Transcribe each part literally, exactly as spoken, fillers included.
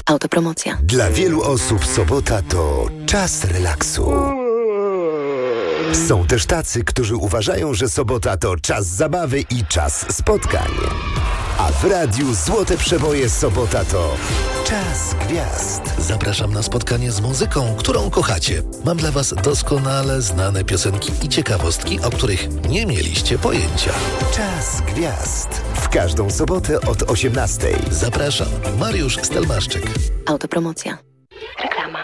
Autopromocja. Dla wielu osób sobota to czas relaksu. Są też tacy, którzy uważają, że sobota to czas zabawy i czas spotkań. A w radiu Złote Przeboje sobota to czas gwiazd. Zapraszam na spotkanie z muzyką, którą kochacie. Mam dla was doskonale znane piosenki i ciekawostki, o których nie mieliście pojęcia. Czas gwiazd. W każdą sobotę od osiemnastej. Zapraszam. Mariusz Stelmaszczyk. Autopromocja. Reklama.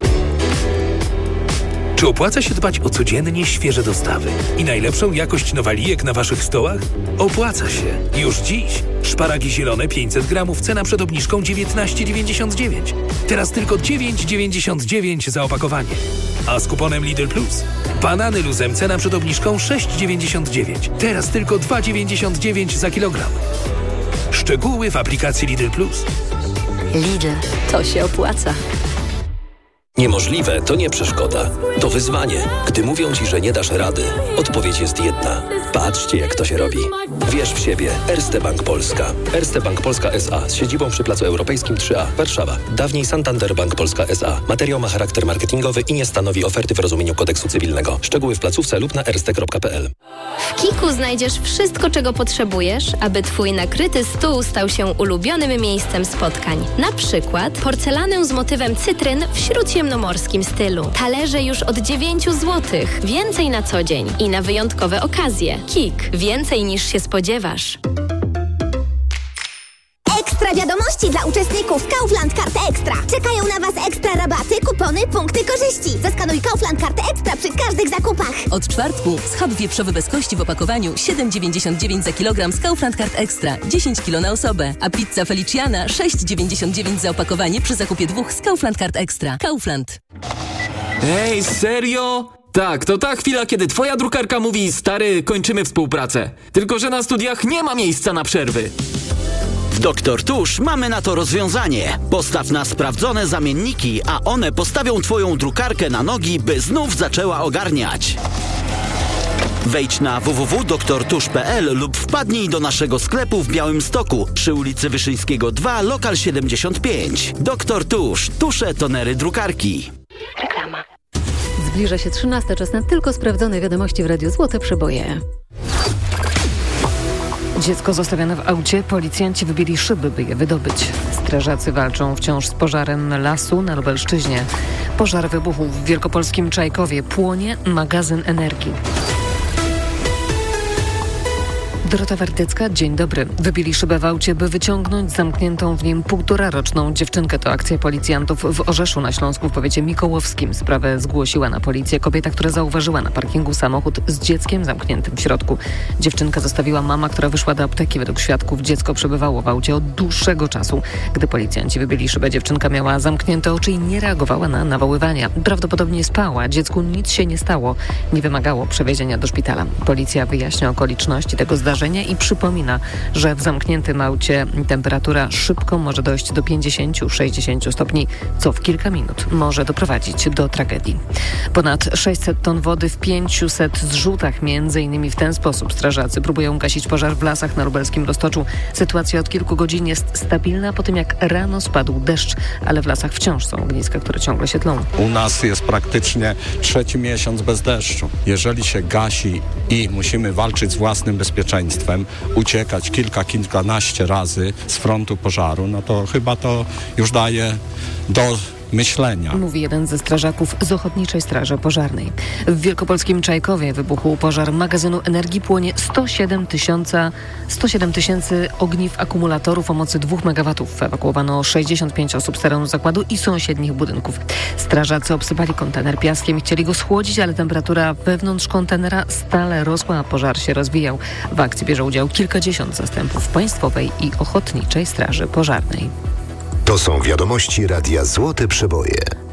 Czy opłaca się dbać o codziennie świeże dostawy i najlepszą jakość nowalijek na waszych stołach? Opłaca się. Już dziś. Szparagi zielone pięćset gramów, cena przed obniżką dziewiętnaście dziewięćdziesiąt dziewięć. Teraz tylko dziewięć dziewięćdziesiąt dziewięć za opakowanie. A z kuponem Lidl Plus. Banany luzem, cena przed obniżką sześć dziewięćdziesiąt dziewięć. Teraz tylko dwa dziewięćdziesiąt dziewięć za kilogram. Szczegóły w aplikacji Lidl Plus. Lidl. To się opłaca. Niemożliwe to nie przeszkoda, to wyzwanie. Gdy mówią ci, że nie dasz rady, odpowiedź jest jedna. Patrzcie, jak to się robi. Wierz w siebie. Erste Bank Polska. Erste Bank Polska S A z siedzibą przy Placu Europejskim trzy A, Warszawa. Dawniej Santander Bank Polska S A. Materiał ma charakter marketingowy i nie stanowi oferty w rozumieniu kodeksu cywilnego. Szczegóły w placówce lub na erste kropka p l. W Kiku znajdziesz wszystko, czego potrzebujesz, aby twój nakryty stół stał się ulubionym miejscem spotkań. Na przykład porcelanę z motywem cytryn w śródziemnomorskim stylu. Talerze już od dziewięć złotych. Więcej na co dzień i na wyjątkowe okazje. Kik. Więcej niż się spodziewasz. Ekstra wiadomości dla uczestników Kaufland Karty Ekstra. Czekają na Was ekstra rabaty, kupony, punkty korzyści. Zaskanuj Kaufland Karty Ekstra przy każdych zakupach. Od czwartku schab wieprzowy bez kości w opakowaniu siedem dziewięćdziesiąt dziewięć za kilogram z Kaufland Kart Ekstra. dziesięć kilo na osobę. A pizza Feliciana sześć dziewięćdziesiąt dziewięć za opakowanie przy zakupie dwóch z Kaufland Kart Ekstra. Kaufland. Ej, serio? Tak, to ta chwila, kiedy twoja drukarka mówi: stary, kończymy współpracę. Tylko że na studiach nie ma miejsca na przerwy. W Doktor Tusz mamy na to rozwiązanie. Postaw na sprawdzone zamienniki, a one postawią twoją drukarkę na nogi, by znów zaczęła ogarniać. Wejdź na w w w kropka doktor tusz kropka p l lub wpadnij do naszego sklepu w Białymstoku przy ulicy Wyszyńskiego dwa, lokal siedemdziesiąt pięć. Doktor Tusz. Tusze, tonery, drukarki. Reklama. Zbliża się trzynasta, czas na tylko sprawdzone wiadomości w Radiu Złote Przeboje. Dziecko zostawione w aucie, policjanci wybili szyby, by je wydobyć. Strażacy walczą wciąż z pożarem lasu na Lubelszczyźnie. Pożar wybuchł w wielkopolskim Czajkowie. Płonie magazyn energii. Dorota Wertycka, dzień dobry. Wybili szybę w aucie, by wyciągnąć zamkniętą w nim półtoraroczną dziewczynkę. To akcja policjantów w Orzeszu na Śląsku w powiecie mikołowskim. Sprawę zgłosiła na policję kobieta, która zauważyła na parkingu samochód z dzieckiem zamkniętym w środku. Dziewczynkę zostawiła mama, która wyszła do apteki. Według świadków dziecko przebywało w aucie od dłuższego czasu. Gdy policjanci wybili szybę, dziewczynka miała zamknięte oczy i nie reagowała na nawoływania. Prawdopodobnie spała. Dziecku nic się nie stało. Nie wymagało przewiezienia do szpitala. Policja wyjaśnia okoliczności tego zdarzenia i przypomina, że w zamkniętym aucie temperatura szybko może dojść do pięćdziesiąt do sześćdziesięciu stopni, co w kilka minut może doprowadzić do tragedii. Ponad sześćset ton wody w pięciuset zrzutach. Między innymi w ten sposób strażacy próbują gasić pożar w lasach na lubelskim Roztoczu. Sytuacja od kilku godzin jest stabilna po tym, jak rano spadł deszcz, ale w lasach wciąż są ogniska, które ciągle się tlą. U nas jest praktycznie trzeci miesiąc bez deszczu. Jeżeli się gasi i musimy walczyć z własnym bezpieczeństwem, uciekać kilka, kilkanaście razy z frontu pożaru, no to chyba to już daje do myślenia. Mówi jeden ze strażaków z Ochotniczej Straży Pożarnej. W wielkopolskim Czajkowie wybuchł pożar magazynu energii. Płonie sto siedem tysięcy ogniw akumulatorów o mocy dwóch megawatów. Ewakuowano sześćdziesiąt pięć osób z terenu zakładu i sąsiednich budynków. Strażacy obsypali kontener piaskiem i chcieli go schłodzić, ale temperatura wewnątrz kontenera stale rosła, a pożar się rozwijał. W akcji bierze udział kilkadziesiąt zastępów Państwowej i Ochotniczej Straży Pożarnej. To są wiadomości Radia Złote Przeboje.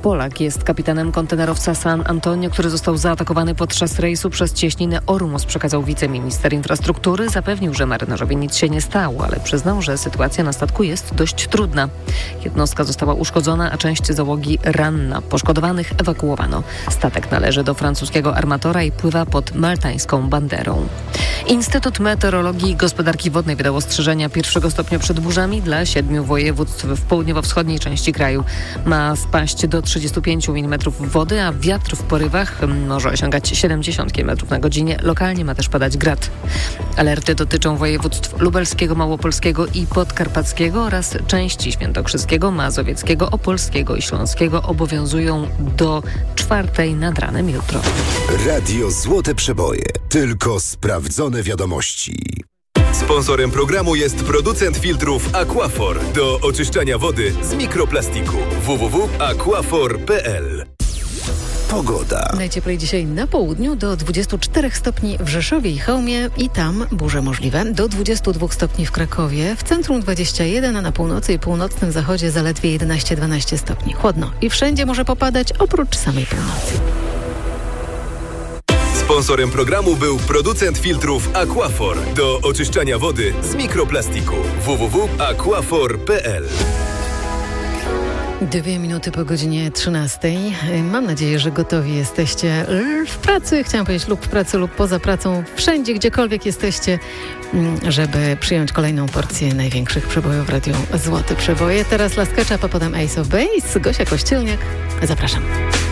Polak jest kapitanem kontenerowca San Antonio, który został zaatakowany podczas rejsu przez cieśninę Ormus, przekazał wiceminister infrastruktury. Zapewnił, że marynarzowi nic się nie stało, ale przyznał, że sytuacja na statku jest dość trudna. Jednostka została uszkodzona, a część załogi ranna. Poszkodowanych ewakuowano. Statek należy do francuskiego armatora i pływa pod maltańską banderą. Instytut Meteorologii i Gospodarki Wodnej wydał ostrzeżenia pierwszego stopnia przed burzami dla siedmiu województw w południowo-wschodniej części kraju. Ma spaść do trzydziestu pięciu milimetrów wody, a wiatr w porywach może osiągać siedemdziesiąt kilometrów na godzinę. Lokalnie ma też padać grad. Alerty dotyczą województw lubelskiego, małopolskiego i podkarpackiego oraz części świętokrzyskiego, mazowieckiego, opolskiego i śląskiego. Obowiązują do czwartej nad ranem jutro. Radio Złote Przeboje. Tylko sprawdzone wiadomości. Sponsorem programu jest producent filtrów Aquafor do oczyszczania wody z mikroplastiku. w w w kropka aquafor kropka p l. Pogoda. Najcieplej dzisiaj na południu do dwudziestu czterech stopni w Rzeszowie i Chełmie i tam burze możliwe. Do dwudziestu dwóch stopni w Krakowie, w centrum dwadzieścia jeden, a na północy i północnym zachodzie zaledwie jedenaście dwanaście stopni. Chłodno i wszędzie może popadać oprócz samej północy. Sponsorem programu był producent filtrów Aquafor do oczyszczania wody z mikroplastiku. w w w kropka aquafor kropka p l. Dwie minuty po godzinie trzynastej. Mam nadzieję, że gotowi jesteście w pracy, chciałam powiedzieć lub w pracy, lub poza pracą, wszędzie, gdziekolwiek jesteście, żeby przyjąć kolejną porcję największych przebojów w Radiu Złote Przeboje. Teraz Last Ketchup, a potem Ace of Base. Gosia Kościelniak. Zapraszam.